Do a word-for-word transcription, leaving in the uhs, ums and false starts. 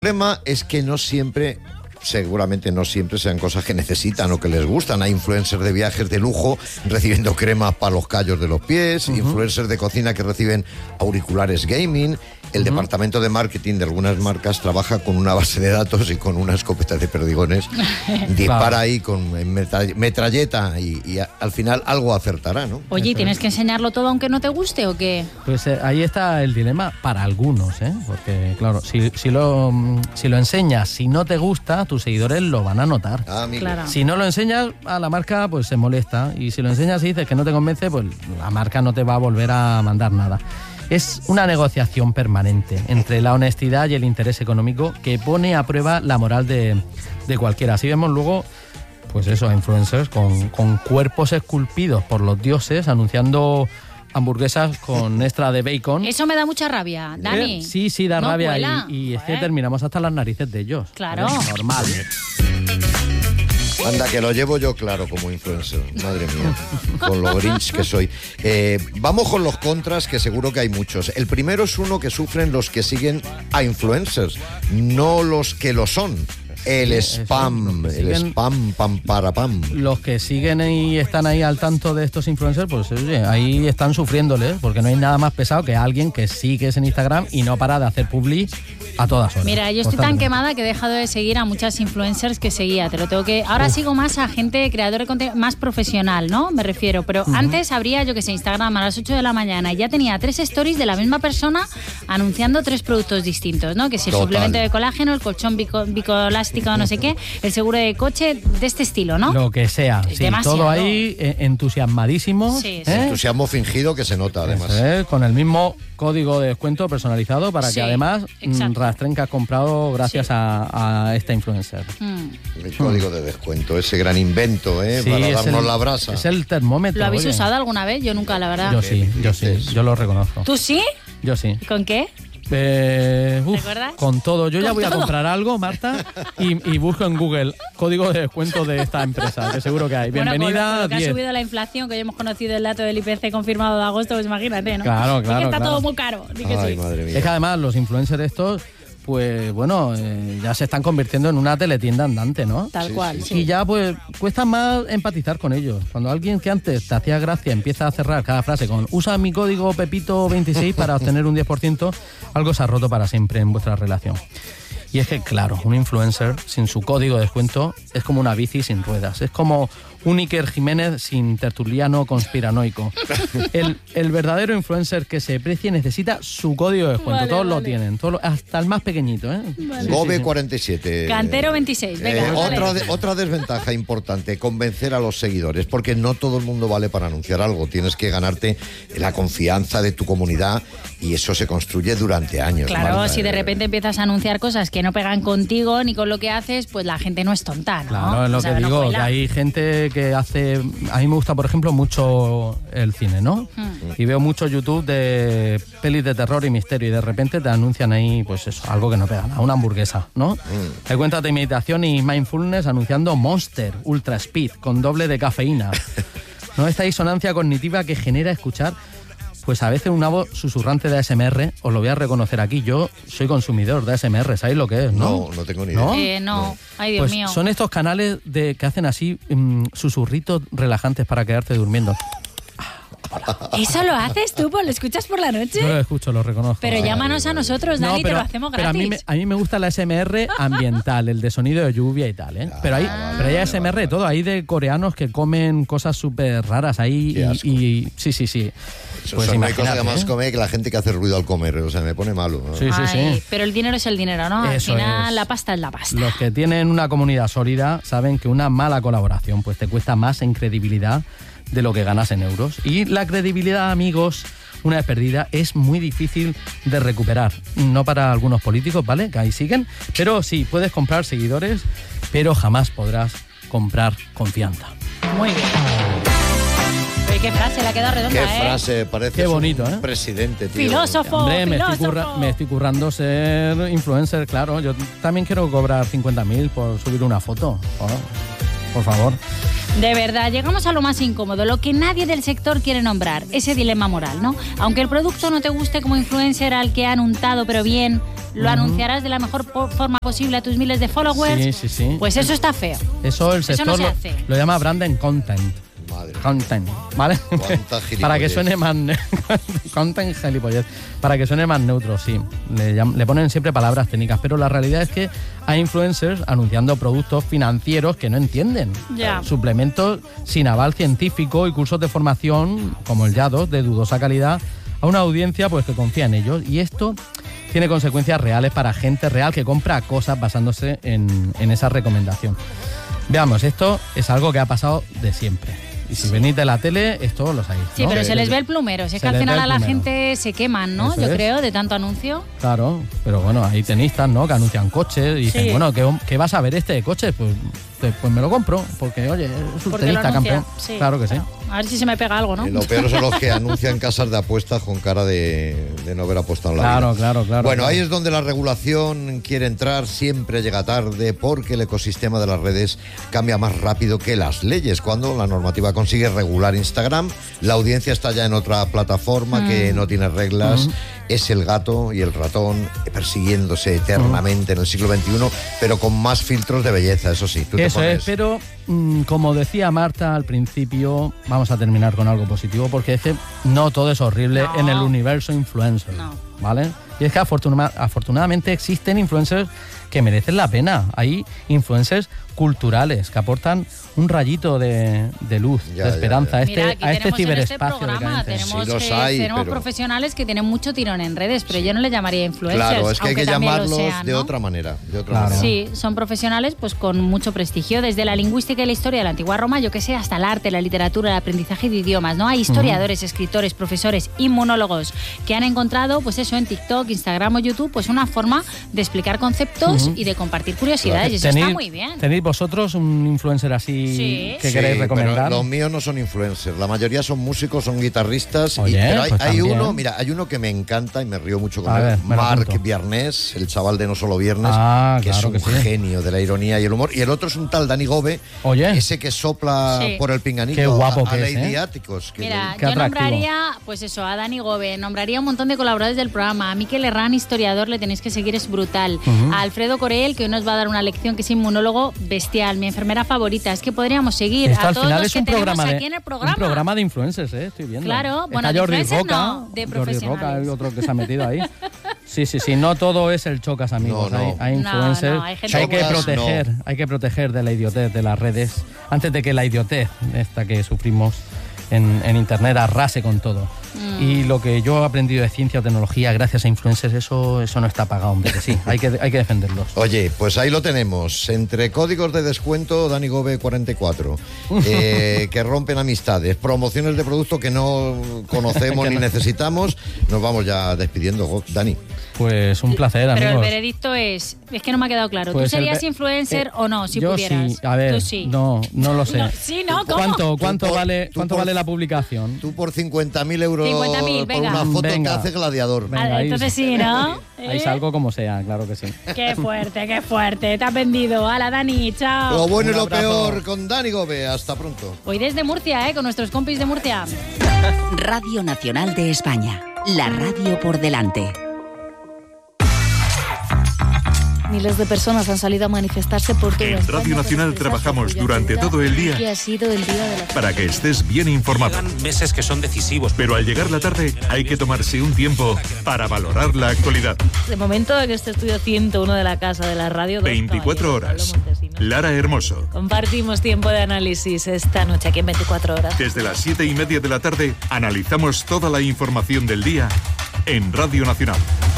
problema es que no siempre... seguramente no siempre sean cosas que necesitan o que les gustan. Hay influencers de viajes de lujo recibiendo cremas para los callos de los pies, uh-huh. influencers de cocina que reciben auriculares gaming. El uh-huh. departamento de marketing de algunas marcas trabaja con una base de datos y con una escopeta de perdigones. Dispara claro. ahí con metralleta y, y a, al final algo acertará, ¿no? Oye, ¿y tienes que enseñarlo todo aunque no te guste o qué? Pues eh, ahí está el dilema para algunos, ¿eh? Porque claro, si, si, lo, si lo enseñas, si no te gusta, tus seguidores lo van a notar. Ah, claro. Si no lo enseñas, a la marca pues se molesta. Y si lo enseñas y dices que no te convence, pues la marca no te va a volver a mandar nada. Es una negociación permanente entre la honestidad y el interés económico que pone a prueba la moral de, de cualquiera. Así vemos luego, pues eso, influencers con, con cuerpos esculpidos por los dioses anunciando hamburguesas con extra de bacon. Eso me da mucha rabia, Dani. ¿Eh? Sí, sí, da no rabia. Vuela. Y, y es que Joder. terminamos hasta las narices de ellos. Claro. ¿Eh? Normal. Anda, que lo llevo yo claro como influencer. Madre mía, con lo grinch que soy. Eh, vamos con los contras, que seguro que hay muchos. El primero es uno que sufren los que siguen a influencers, no los que lo son. El spam, el siguen, spam, pam, para, pam. Los que siguen y están ahí al tanto de estos influencers, pues oye, ahí están sufriéndoles, porque no hay nada más pesado que alguien que sigues en Instagram y no para de hacer publi a todas horas. Mira, yo estoy tan quemada que he dejado de seguir a muchas influencers que seguía, te lo tengo que... Ahora Uf. sigo más a gente, creador de contenido, más profesional, ¿no? Me refiero, pero uh-huh. antes abría, yo que sé, Instagram a las ocho de la mañana y ya tenía tres stories de la misma persona anunciando tres productos distintos, ¿no? Que si el Total. suplemento de colágeno, el colchón bico, bicoelástico, no sé qué, el seguro de coche, de este estilo, ¿no? Lo que sea, sí, demasiado. Todo ahí eh, entusiasmadísimo. Sí, sí. ¿eh? Entusiasmo fingido que se nota, además. ¿Eh? Con el mismo código de descuento personalizado para sí, que además exacto. rastren que has comprado gracias sí. a, a esta influencer. Mm. El código de descuento, ese gran invento, ¿eh? Sí, para darnos el, la brasa. Es el termómetro. ¿Lo habéis oye. usado alguna vez? Yo nunca, la verdad. Yo sí, yo sí, yo lo reconozco. ¿Tú sí? Yo sí. ¿Con qué? Eh, uf, ¿Recuerdas? con todo. Yo ya voy todo? a comprar algo, Marta, y, y busco en Google código de descuento de esta empresa, que seguro que hay. Bienvenida. Bueno, con lo, con lo que diez. ha subido la inflación, que hoy hemos conocido el dato del I P C confirmado de agosto, pues imagínate, ¿no? Claro, claro. Es que está claro. todo muy caro. Di que Ay, sí. madre mía. Es que además los influencers estos, pues bueno, eh, ya se están convirtiendo en una teletienda andante, ¿no? Tal sí, cual, sí, sí. Y ya pues cuesta más empatizar con ellos. Cuando alguien que antes te hacía gracia empieza a cerrar cada frase con usa mi código Pepito veintiséis para obtener un diez por ciento, algo se ha roto para siempre en vuestra relación. Y es que, claro, un influencer sin su código de descuento es como una bici sin ruedas. Es como un Iker Jiménez sin tertuliano conspiranoico. El, el verdadero influencer que se precie necesita su código de descuento. Vale, todos vale. lo tienen, todos lo, hasta el más pequeñito, ¿eh? Vale. Sí, Gobe sí, sí. cuarenta y siete. Cantero veintiséis, venga. Eh, dale. otra, de, otra desventaja importante, convencer a los seguidores, porque no todo el mundo vale para anunciar algo. Tienes que ganarte la confianza de tu comunidad y eso se construye durante años. Claro, Marta. si de repente empiezas a anunciar cosas que no pegan contigo ni con lo que haces, pues la gente no es tonta, ¿no? Claro, es lo O sea, que no digo, cuela. que hay gente que hace... A mí me gusta, por ejemplo, mucho el cine, ¿no? Hmm. Y veo mucho YouTube de pelis de terror y misterio y de repente te anuncian ahí, pues eso, algo que no pega nada, una hamburguesa, ¿no? Mm. Hay cuentas de meditación y mindfulness anunciando Monster Ultra Speed con doble de cafeína. ¿No? Esta disonancia cognitiva que genera escuchar pues a veces una voz susurrante de A S M R, os lo voy a reconocer aquí, yo soy consumidor de A S M R, ¿sabéis lo que es? No, No, no tengo ni idea. ¿No? Eh, no. No. Ay, Dios Pues mío. son estos canales de que hacen así mm, susurritos relajantes para quedarte durmiendo. ¿Eso lo haces tú? ¿Lo escuchas por la noche? Yo lo escucho, lo reconozco. Pero llámanos a nosotros, Dani, te lo hacemos pero a gratis. mí, me, a mí me gusta la A S M R ambiental, el de sonido de lluvia y tal, ¿eh? Pero hay, Ah, pero hay vale, A S M R de todo, hay de coreanos que comen cosas súper raras ahí Qué asco. y, y... Sí, sí, sí. Eso Pues son, no hay cosa imagínate, que más ¿eh? come que la gente que hace ruido al comer, o sea, me pone malo, ¿no? Sí, sí, Ay, sí. pero el dinero es el dinero, ¿no? Eso Al final es. la pasta es la pasta. Los que tienen una comunidad sólida saben que una mala colaboración pues te cuesta más en credibilidad de lo que ganas en euros. Y la credibilidad, amigos, una vez perdida, es muy difícil de recuperar. No para algunos políticos, ¿vale? Que ahí siguen. Pero sí, puedes comprar seguidores, pero jamás podrás comprar confianza. Muy bien. Oye, qué frase, le ha quedado redonda, Qué ¿eh? frase, parece Qué bonito, un ¿eh? presidente, tío. Filósofo. Hombre, me estoy, filósofo. curra- me estoy currando ser influencer, claro. Yo también quiero cobrar cincuenta mil por subir una foto. Por, por favor. De verdad, llegamos a lo más incómodo, lo que nadie del sector quiere nombrar, ese dilema moral, ¿no? Aunque el producto no te guste como influencer al que han untado, pero bien, lo uh-huh. anunciarás de la mejor po- forma posible a tus miles de followers. Sí, sí, sí. Pues eso está feo. Eso el sector eso no lo, lo llama branding content. Madre. Content, ¿vale? Para que suene más ne- content gilipollez. Para que suene más neutro, sí. Le, llam- le ponen siempre palabras técnicas, pero la realidad es que hay influencers anunciando productos financieros que no entienden. Ya. Suplementos sin aval científico y cursos de formación como el Yados de dudosa calidad a una audiencia pues que confía en ellos, y esto tiene consecuencias reales para gente real que compra cosas basándose en, en esa recomendación. Veamos, esto es algo que ha pasado de siempre. Y si venís de la tele, esto lo sabéis, ¿no? Sí, pero se les ve el plumero. Si es que al final a la gente se queman, ¿no? Yo creo, de tanto anuncio. Claro, pero bueno, hay tenistas, ¿no?, que anuncian coches y dicen, Sí. bueno, ¿qué, ¿qué vas a ver este de coches? Pues, pues me lo compro, porque, oye, es un Porque tenista lo anuncia, campeón. sí. Claro que sí. A ver si se me pega algo, ¿no? Y lo peor son los que anuncian casas de apuestas con cara de, de no haber apostado en la Claro, vida. claro, claro. Bueno, claro. ahí es donde la regulación quiere entrar, siempre llega tarde, porque el ecosistema de las redes cambia más rápido que las leyes. Cuando la normativa consigue regular Instagram, la audiencia está ya en otra plataforma mm. que no tiene reglas. Mm. Es el gato y el ratón persiguiéndose eternamente mm. en el siglo veintiuno, pero con más filtros de belleza, eso sí. Tú Eso te pones... es, pero mmm, como decía Marta al principio, vamos a terminar con algo positivo, porque es que no todo es horrible no. en el universo influencer, no. ¿vale? Y es que afortuna- afortunadamente existen influencers que merecen la pena. Hay influencers culturales que aportan un rayito de, de luz, ya, de esperanza ya, ya. a este, Mira, a este ciberespacio. Este programa, tenemos sí, los que, hay, tenemos pero... profesionales que tienen mucho tirón en redes, pero sí. yo no le llamaría influencers. Claro, es que hay que llamarlos sean, de ¿no? otra manera. De otra Claro. manera. Sí, son profesionales pues con mucho prestigio, desde la lingüística y la historia de la antigua Roma, yo que sé, hasta el arte, la literatura, el aprendizaje de idiomas, ¿no? Hay historiadores, uh-huh. escritores, profesores, inmunólogos que han encontrado, pues eso, en TikTok, Instagram o YouTube, pues una forma de explicar conceptos uh-huh. y de compartir curiosidades, claro. y eso ¿Tenéis, está muy bien. ¿Tenéis vosotros un influencer así sí. que sí, queréis recomendar? Pero los míos no son influencers, la mayoría son músicos, son guitarristas. Oye, y, pero hay, pues hay también. uno, mira, hay uno que me encanta y me río mucho con A él, ver, me lo Marc apunto. Viernes, el chaval de No Solo Viernes, Ah, que claro es un que sí. genio de la ironía y el humor. Y el otro es un tal Dani Gove, Oye. ese que sopla Sí. por el pinganillo Qué guapo a, a que es, Lady ¿eh? Áticos. Que Mira, Qué yo atractivo. nombraría, pues eso, a Dani Gove, nombraría un montón de colaboradores del programa. A Miquel Herrán, historiador, le tenéis que seguir, es brutal. Uh-huh. A Alfredo Corel, que hoy nos va a dar una lección, que es inmunólogo bestial, mi enfermera favorita. Es que podríamos seguir Esto a al todos final los es que un tenemos programa, de, aquí en el programa. un programa de influencers, ¿eh? Estoy viendo. Claro, Está bueno, de Jordi influencers Roca, no, de Jordi Roca, profesionales. el otro que se ha metido ahí. Sí, sí, sí, no todo es el chocas, amigos. No, no. Hay, hay No, influencers no, hay gente que hay que Chocas, proteger, no. hay que proteger de la idiotez de las redes, antes de que la idiotez esta que sufrimos en, en internet arrase con todo. Mm. Y lo que yo he aprendido de ciencia o tecnología gracias a influencers, eso, eso no está pagado, hombre, que sí, hay que, hay que defenderlos. Oye, pues ahí lo tenemos. Entre códigos de descuento, Dani Gove cuarenta y cuatro, eh, que rompen amistades, promociones de productos que no conocemos que ni no. necesitamos, nos vamos ya despidiendo, Dani. Pues un placer, Pero amigos. el veredicto es, es que no me ha quedado claro. Pues ¿Tú serías ve- influencer eh, o no, si yo pudieras? sí, a ver, Tú sí. no, no lo sé. No, sí, ¿no? ¿Cómo? ¿Cuánto, cuánto Tú por- vale, tú cuánto por- vale la publicación? Tú por cincuenta mil euros cincuenta mil, por venga. una foto Venga. te hace gladiador. Venga, Ah, ahí- entonces sí, ¿no? Ahí ¿Eh? salgo como sea, claro que sí. Qué fuerte, qué fuerte. Te has vendido. Hala, Dani, chao. Lo bueno y Un lo abrazo. peor con Dani Gove. Hasta pronto. Hoy desde Murcia, ¿eh? Con nuestros compis de Murcia. Radio Nacional de España. La radio por delante. Miles de personas han salido a manifestarse por toda En España Radio Nacional para expresar trabajamos su durante solidaridad todo el día que ha sido el día de la para que estés bien informado. Llegan meses que son decisivos. Pero al llegar la tarde hay que tomarse un tiempo para valorar la actualidad. De momento en este estudio ciento uno de la Casa de la Radio. dos veinticuatro caballeros, horas. Pablo Montesinos. Lara Hermoso. Compartimos tiempo de análisis esta noche aquí en veinticuatro horas. Desde las siete y media de la tarde analizamos toda la información del día en Radio Nacional.